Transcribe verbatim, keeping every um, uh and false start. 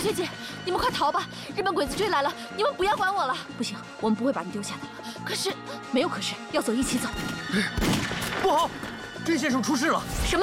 学姐，你们快逃吧！日本鬼子追来了，你们不要管我了。不行，我们不会把你丢下的。可是没有可是，要走一起走。 不好，甄先生出事了。 什么？